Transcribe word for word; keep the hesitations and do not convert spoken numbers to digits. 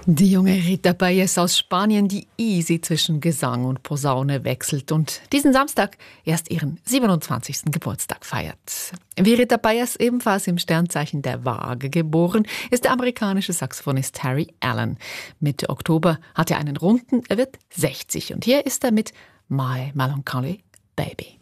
Die junge Rita Payés aus Spanien, die easy zwischen Gesang und Posaune wechselt und diesen Samstag erst ihren siebenundzwanzigsten Geburtstag feiert. Wie Rita Payés ebenfalls im Sternzeichen der Waage geboren, ist der amerikanische Saxophonist Harry Allen. Mitte Oktober hat er einen Runden, er wird sechzig und hier ist er mit My Melancholy Baby.